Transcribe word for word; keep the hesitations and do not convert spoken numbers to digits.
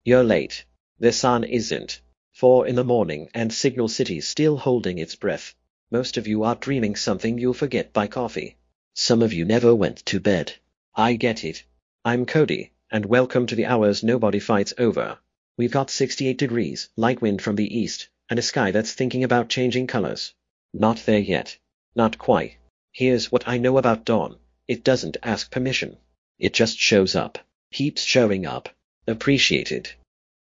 You're late. The sun isn't. Four in the morning and Signal City's still holding its breath. Most of you are dreaming something you'll forget by coffee. Some of you never went to bed. I get it. I'm Cody, and welcome to the hours nobody fights over. We've got sixty-eight degrees, light wind from the east, and a sky that's thinking about changing colors. Not there yet. Not quite. Here's what I know about dawn. It doesn't ask permission. It just shows up. Keeps showing up. Appreciate it.